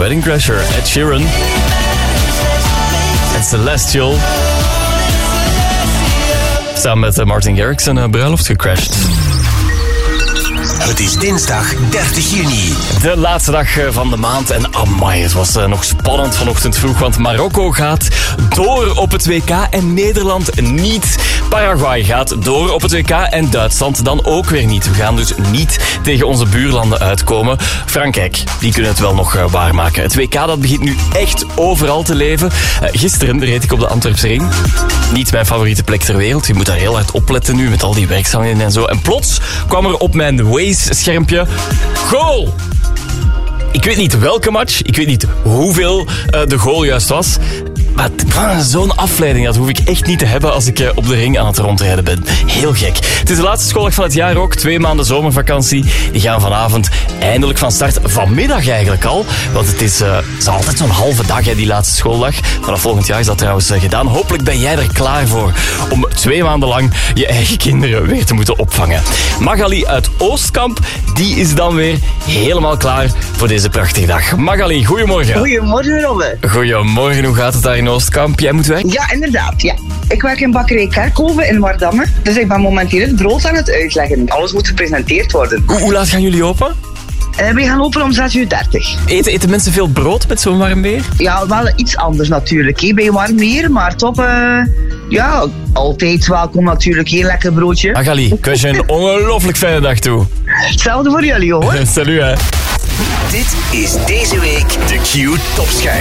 Wedding Crasher, Ed Sheeran. En Celestial. Samen met Martin Garrix een bruiloft gecrashed. Het is dinsdag 30 juni. De laatste dag van de maand. En amai, het was nog spannend vanochtend vroeg. Want Marokko gaat door op het WK en Nederland niet. Paraguay gaat door op het WK en Duitsland dan ook weer niet. We gaan dus niet tegen onze buurlanden uitkomen. Frankrijk, die kunnen het wel nog waarmaken. Het WK dat begint nu echt overal te leven. Gisteren reed ik op de Antwerpse Ring. Niet mijn favoriete plek ter wereld. Je moet daar heel hard opletten nu met al die werkzaamheden en zo. En plots kwam er op mijn Waze-schermpje goal! Ik weet niet welke match, ik weet niet hoeveel de goal juist was. Maar zo'n afleiding, dat hoef ik echt niet te hebben als ik op de ring aan het rondrijden ben. Heel gek. Het is de laatste schooldag van het jaar ook. 2 maanden zomervakantie. Die gaan vanavond eindelijk van start. Vanmiddag eigenlijk al. Want het is altijd zo'n halve dag, hè, die laatste schooldag. Vanaf volgend jaar is dat trouwens gedaan. Hopelijk ben jij er klaar voor om 2 maanden lang je eigen kinderen weer te moeten opvangen. Magali uit Oostkamp, die is dan weer helemaal klaar voor deze prachtige dag. Magali, goedemorgen. Goedemorgen, Robbe. Goedemorgen, hoe gaat het daar in Oostkamp? Jij moet weg? Ja, inderdaad. Ja. Ik werk in bakkerij Kerkhoven in Wardamme. Dus ik ben momenteel het brood aan het uitleggen. Alles moet gepresenteerd worden. Hoe laat gaan jullie open? We gaan open om 6:30. Eten mensen veel brood met zo'n warm weer? Ja, wel iets anders natuurlijk. Hè. Bij warm weer, maar toch... ja, altijd welkom natuurlijk. Heel lekker broodje. Magali, ik wens je een ongelooflijk fijne dag toe. Hetzelfde voor jullie, hoor. Salut, hè. Dit is deze week de Q Topschijf.